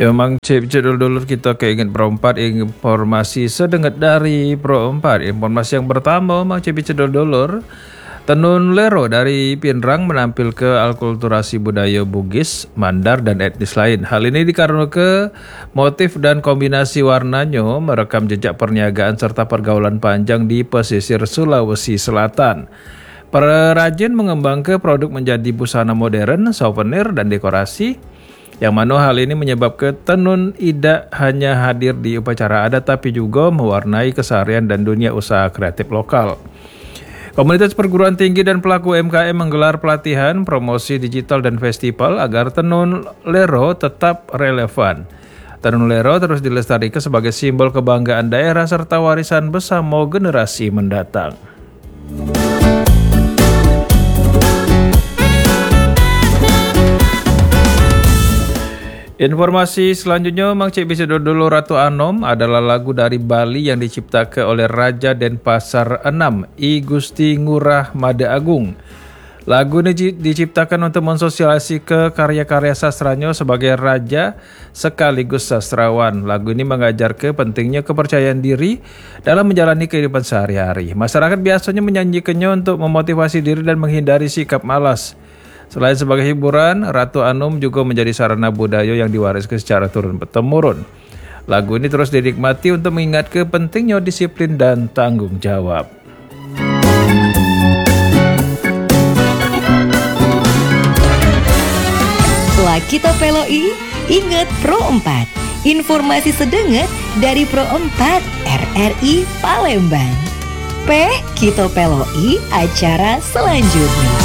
Ya memang cek dulur kita keinget Pro 4 informasi sedengat dari Pro 4. Informasi yang pertama memang cek dulur Tenun Lero dari Pinrang menampilkan alkulturasi budaya Bugis, Mandar, dan etnis lain. Hal ini dikarenakan motif dan kombinasi warnanya merekam jejak perniagaan serta pergaulan panjang di pesisir Sulawesi Selatan. Perajin mengembangkan produk menjadi busana modern, souvenir, dan dekorasi, yang mana hal ini menyebabkan tenun tidak hanya hadir di upacara adat tapi juga mewarnai keseharian dan dunia usaha kreatif lokal. Komunitas perguruan tinggi dan pelaku UMKM menggelar pelatihan, promosi digital dan festival agar tenun Lero tetap relevan. Tenun Lero terus dilestarikan sebagai simbol kebanggaan daerah serta warisan bersama generasi mendatang. Informasi selanjutnya, Mang Cik bisa dulu Ratu Anom adalah lagu dari Bali yang diciptakan oleh Raja Denpasar VI, I Gusti Ngurah Mada Agung. Lagu ini diciptakan untuk mensosialisasikan karya-karya sastranya sebagai raja sekaligus sastrawan. Lagu ini mengajarkan pentingnya kepercayaan diri dalam menjalani kehidupan sehari-hari. Masyarakat biasanya menyanyikannya untuk memotivasi diri dan menghindari sikap malas. Selain sebagai hiburan, Ratu Anom juga menjadi sarana budaya yang diwariskan secara turun-temurun. Lagu ini terus dinikmati untuk mengingatkan pentingnya disiplin dan tanggung jawab. Kita Peloi, ingat Pro 4. Informasi sedenget dari Pro 4 RRI Palembang. Kita Peloi acara selanjutnya.